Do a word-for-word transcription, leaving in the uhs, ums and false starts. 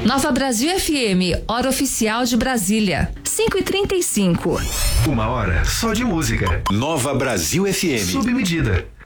Nova Brasil F M, hora oficial de Brasília, cinco e trinta e cinco. Uma hora só de música. Nova Brasil F M. Sob medida.